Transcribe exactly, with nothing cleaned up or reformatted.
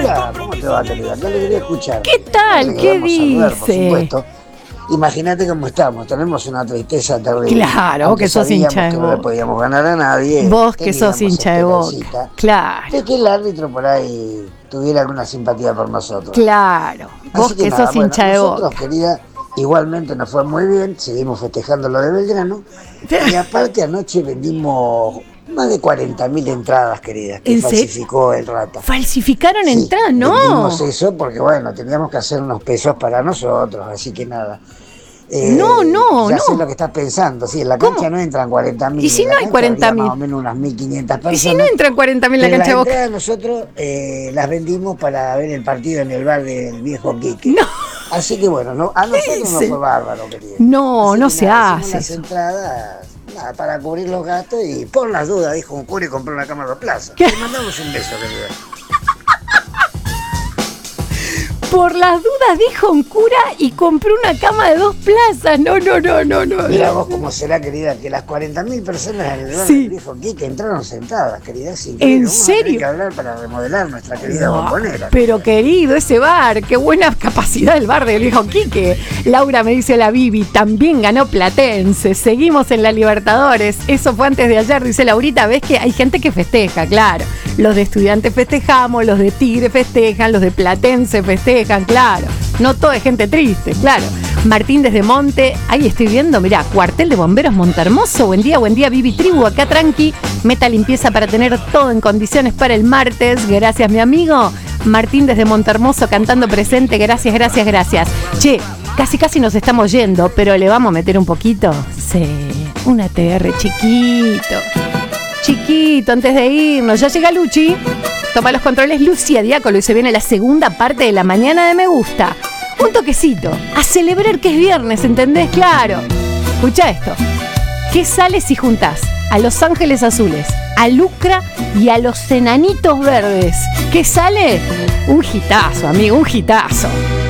Hola, ¿cómo te va, querida? Qué alegría escuchar. ¿Qué tal? ¿Qué dice? Por supuesto. Imagínate cómo estamos, tenemos una tristeza terrible. Claro, vos que sos hincha de que Boca. no le podíamos ganar a nadie. Vos que sos hincha de Boca. Claro. De que el árbitro por ahí tuviera alguna simpatía por nosotros. Claro. Vos Así que, que nada, sos bueno, hincha de nosotros, Boca. Querida, igualmente nos fue muy bien, seguimos festejando lo de Belgrano. Y aparte anoche vendimos más de cuarenta mil entradas, queridas, que falsificó el Rata. ¿Falsificaron sí, entradas? No. Vendimos eso porque, bueno, teníamos que hacer unos pesos para nosotros, así que nada. Eh, no, no, ya no. sé lo que estás pensando, sí, en la cancha ¿Cómo? No entran cuarenta mil. ¿Y si no hay cuarenta mil? Más o menos unas mil quinientas personas. ¿Y si no entran cuarenta mil en la cancha de Boca? Las entradas nosotros eh, las vendimos para ver el partido en el bar del viejo Quique. No. Así que bueno, no, a nosotros no fue bárbaro, querido. No, así no que, se nada, hace. Las entradas nada, para cubrir los gastos y por las dudas, dijo un cura y compró una cama de plaza. Le mandamos un beso, querida. Por las dudas dijo un cura y compró una cama de dos plazas. No, no, no, no, no. Mira vos cómo será, querida, que las cuarenta mil personas en el bar sí. del viejo Quique entraron sentadas, querida. ¿En serio? Hay que hablar para remodelar nuestra querida no, bombonera. Pero querido, ese bar, qué buena capacidad del bar del viejo Quique. Laura me dice la Bibi, también ganó Platense. Seguimos en la Libertadores. Eso fue antes de ayer, dice Laurita. Ves que hay gente que festeja, claro. Los de Estudiantes festejamos, los de Tigre festejan, los de Platense festejan, claro. No todo es gente triste, claro. Martín desde Monte, ahí estoy viendo, mirá, cuartel de bomberos Montehermoso. Buen día, buen día, Bibi Tribu, acá tranqui. Meta limpieza para tener todo en condiciones para el martes. Gracias, mi amigo. Martín desde Montehermoso cantando presente. Gracias, gracias, gracias. Che, casi casi nos estamos yendo, pero le vamos a meter un poquito. Sí, un A T R chiquito. Chiquito, antes de irnos. Ya llega Luchi. Toma los controles Lucía Diácolo y se viene la segunda parte de la mañana de Me Gusta. Un toquecito. A celebrar que es viernes, ¿entendés? Claro. Escucha esto. ¿Qué sale si juntás a Los Ángeles Azules, a Lucra y a los Enanitos Verdes? ¿Qué sale? Un hitazo, amigo, un hitazo.